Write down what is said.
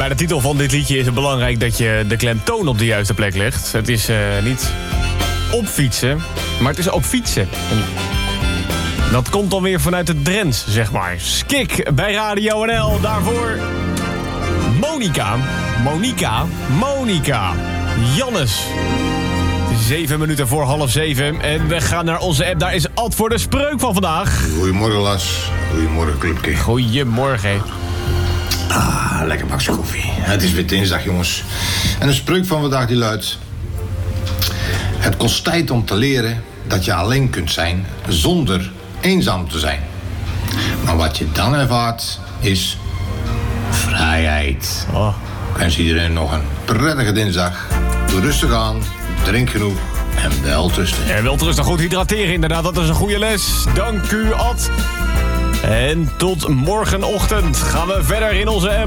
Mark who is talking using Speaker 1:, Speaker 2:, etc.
Speaker 1: bij de titel van dit liedje is het belangrijk dat je de klemtoon op de juiste plek legt. Het is niet op fietsen, maar het is op fietsen. En dat komt dan weer vanuit het Drents, zeg maar. Skik bij Radio NL. Daarvoor Monica. Jannes. 7 minuten voor 6:30. En we gaan naar onze app. Daar is Ad voor de spreuk van vandaag.
Speaker 2: Goedemorgen, Las. Goedemorgen, Clubke.
Speaker 1: Goedemorgen.
Speaker 2: Lekker bakje koffie. Het is weer dinsdag, jongens. En de spreuk van vandaag die luidt: het kost tijd om te leren dat je alleen kunt zijn zonder eenzaam te zijn. Maar wat je dan ervaart is vrijheid.
Speaker 1: Oh.
Speaker 2: Ik wens iedereen nog een prettige dinsdag. Doe rustig aan, drink genoeg en wel rusten.
Speaker 1: En wel rustig goed hydrateren, inderdaad. Dat is een goede les. Dank u, Ad. En tot morgenochtend gaan we verder in onze app.